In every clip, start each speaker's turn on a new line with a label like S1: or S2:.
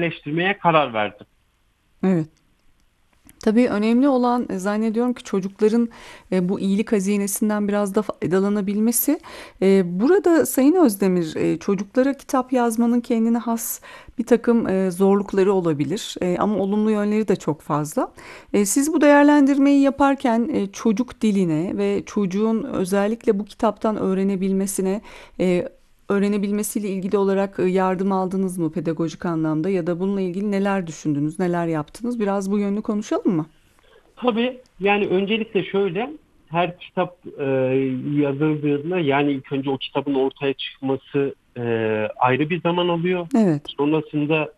S1: yerleştirmeye karar verdim.
S2: Evet. Tabii önemli olan zannediyorum ki çocukların bu iyilik hazinesinden biraz da faydalanabilmesi. Burada Sayın Özdemir, çocuklara kitap yazmanın kendine has bir takım zorlukları olabilir. Ama olumlu yönleri de çok fazla. Siz bu değerlendirmeyi yaparken çocuk diline ve çocuğun özellikle bu kitaptan öğrenebilmesiyle ilgili olarak yardım aldınız mı pedagojik anlamda, ya da bununla ilgili neler düşündünüz, neler yaptınız? Biraz bu yönünü konuşalım mı?
S1: Tabii yani öncelikle şöyle, her kitap yazıldığında yani ilk önce o kitabın ortaya çıkması ayrı bir zaman alıyor.
S2: Evet,
S1: Sonrasında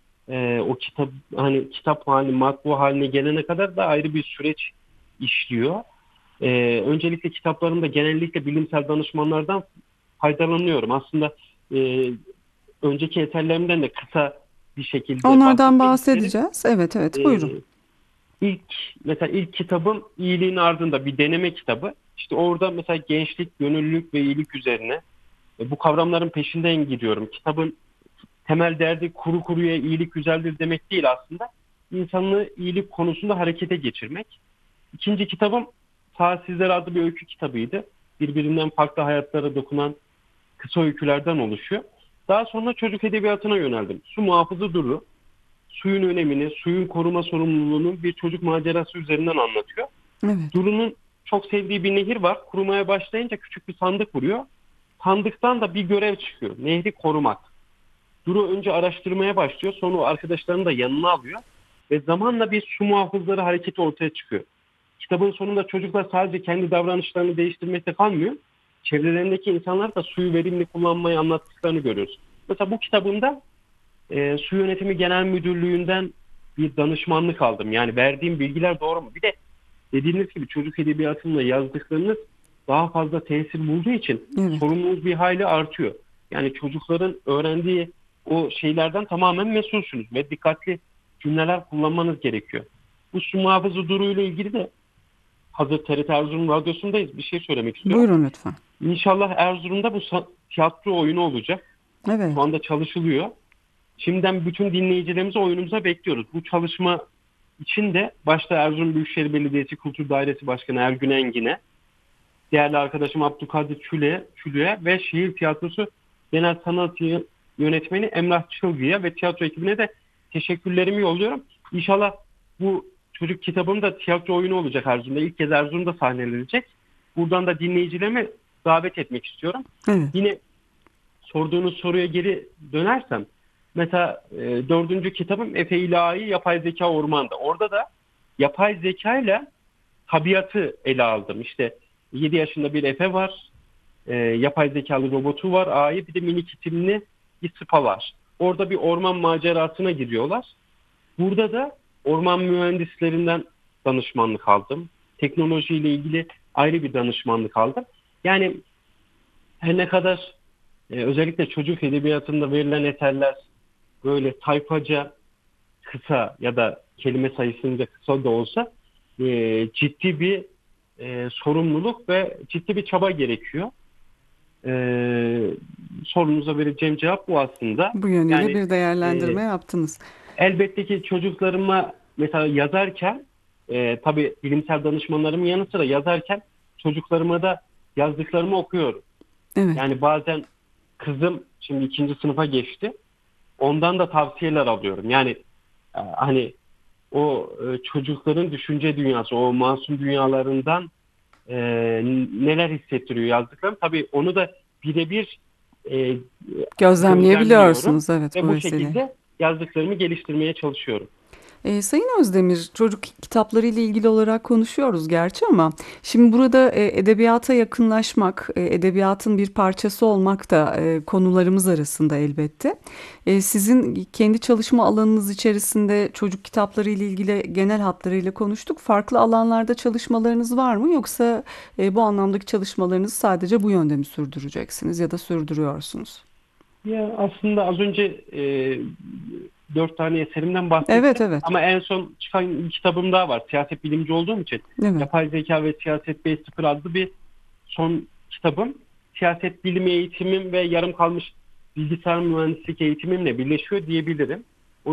S1: o kitap hani kitap hali, matbu haline gelene kadar da ayrı bir süreç işliyor. Öncelikle kitaplarımda genellikle bilimsel danışmanlardan faydalanıyorum. Aslında e, önceki eserlerimden de kısa bir şekilde
S2: onlardan
S1: bahsetmek isterim.
S2: bahsedeceğiz. Evet, evet,
S1: E,
S2: buyurun.
S1: İlk mesela ilk kitabım iyiliğin ardında, bir deneme kitabı. İşte orada mesela gençlik, gönüllülük ve iyilik üzerine bu kavramların peşinden gidiyorum. Kitabın temel derdi kuru kuruya iyilik güzeldir demek değil aslında. İnsanlığı iyilik konusunda harekete geçirmek. İkinci kitabım Saatsizler adlı bir öykü kitabıydı. Birbirinden farklı hayatlara dokunan kısa öykülerden oluşuyor. Daha sonra çocuk edebiyatına yöneldim. Su muhafızı Duru, suyun önemini, suyun koruma sorumluluğunu bir çocuk macerası üzerinden anlatıyor.
S2: Evet,
S1: Duru'nun çok sevdiği bir nehir var. Kurumaya başlayınca küçük bir sandık vuruyor. Sandıktan da bir görev çıkıyor. Nehri korumak. Duru önce araştırmaya başlıyor. Sonra o arkadaşlarını da yanına alıyor. Ve zamanla bir su muhafızları hareketi ortaya çıkıyor. Kitabın sonunda çocuklar sadece kendi davranışlarını değiştirmekte kalmıyor. Çevrelerindeki insanlar da suyu verimli kullanmayı anlattıklarını görüyoruz. Mesela bu kitabımda Su Yönetimi Genel Müdürlüğü'nden bir danışmanlık aldım. Yani verdiğim bilgiler doğru mu? Bir de dediğiniz gibi çocuk edebiyatında yazdıklarınız daha fazla tesir bulduğu için
S2: evet.
S1: sorumluluğunuz bir hayli artıyor. Yani çocukların öğrendiği o şeylerden tamamen mesulsünüz ve dikkatli cümleler kullanmanız gerekiyor. Bu su muhafızı Duru ile ilgili de hazır TRT Erzurum Radyosu'ndayız. Bir şey söylemek istiyorum.
S2: Buyurun lütfen.
S1: İnşallah Erzurum'da bu tiyatro oyunu olacak. Şu
S2: Evet,
S1: anda çalışılıyor. Şimdiden bütün dinleyicilerimizi oyunumuza bekliyoruz. Bu çalışma için de başta Erzurum Büyükşehir Belediyesi Kültür Dairesi Başkanı Ergün Engin'e, değerli arkadaşım Abdülkadir Çülü'ye ve Şehir Tiyatrosu Genel Sanat Yönetmeni Emrah Çılgı'ya ve tiyatro ekibine de teşekkürlerimi yolluyorum. İnşallah bu çocuk kitabım da tiyatro oyunu olacak Erzurum'da. İlk kez Erzurum'da sahnelenecek. Buradan da dinleyicilerimi davet etmek istiyorum.
S2: evet,
S1: Yine sorduğunuz soruya geri dönersem, mesela dördüncü kitabım Efe İlahi Yapay Zeka Orman'da. Orada da yapay zeka ile tabiatı ele aldım. İşte 7 yaşında bir Efe var. Yapay zekalı robotu var. A'yı bir de minik itimli bir Sıpa var. Orada bir orman macerasına giriyorlar. Burada da orman mühendislerinden danışmanlık aldım. Teknolojiyle ilgili ayrı bir danışmanlık aldım. Yani her ne kadar özellikle çocuk edebiyatında verilen eserler böyle tayfaca kısa ya da kelime sayısınca kısa da olsa ciddi bir sorumluluk ve ciddi bir çaba gerekiyor. Sorunuza vereceğim cevap bu aslında.
S2: bu yönüyle
S1: Yani
S2: bir değerlendirme
S1: e,
S2: yaptınız.
S1: elbette ki çocuklarıma mesela yazarken tabii bilimsel danışmanlarımın yanı sıra yazarken çocuklarıma da yazdıklarımı okuyorum.
S2: Evet,
S1: Yani bazen kızım şimdi ikinci sınıfa geçti. Ondan da tavsiyeler alıyorum. Yani hani o çocukların düşünce dünyası, o masum dünyalarından e, neler hissettiriyor yazdıklarım. Tabii onu da birebir e, gözlemliyorum
S2: gözlemleyebiliyorsunuz, evet,
S1: ve
S2: bu
S1: bu
S2: vesileyle.
S1: şekilde yazdıklarımı geliştirmeye çalışıyorum.
S2: Sayın Özdemir, çocuk kitapları ile ilgili olarak konuşuyoruz gerçi, ama şimdi burada edebiyata yakınlaşmak, edebiyatın bir parçası olmak da konularımız arasında elbette. Sizin kendi çalışma alanınız içerisinde çocuk kitapları ile ilgili genel hatlarıyla konuştuk. Farklı alanlarda çalışmalarınız var mı, yoksa bu anlamdaki çalışmalarınızı sadece bu yönde mi sürdüreceksiniz ya da sürdürüyorsunuz?
S1: Ya aslında az önce 4 tane eserimden
S2: Evet,
S1: bahsettim.
S2: evet,
S1: Ama en son çıkan bir kitabım daha var. Siyaset bilimci olduğum için
S2: evet.
S1: Yapay Zeka ve Siyaset 5.0 adlı bir son kitabım. Siyaset bilimi eğitimim ve yarım kalmış bilgisayar mühendislik eğitimimle birleşiyor diyebilirim.